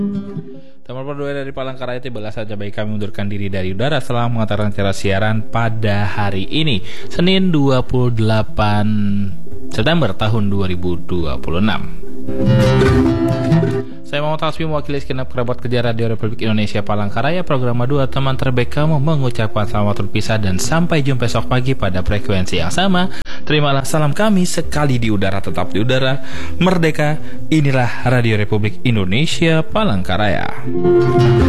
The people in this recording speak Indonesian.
Teman berdua dari Palangkaraya, tibalah saja baik kami mundurkan diri dari udara setelah mengantarkan acara siaran pada hari ini, Senin 28 September tahun 2026. Saya Muhammad Hasbi, mewakili segenap kerabat kerja Radio Republik Indonesia Palangkaraya, program 2 teman terbaik kamu, mengucapkan selamat berpisah dan sampai jumpa esok pagi pada frekuensi yang sama. Terimalah salam kami, sekali di udara tetap di udara, merdeka. Inilah Radio Republik Indonesia Palangkaraya.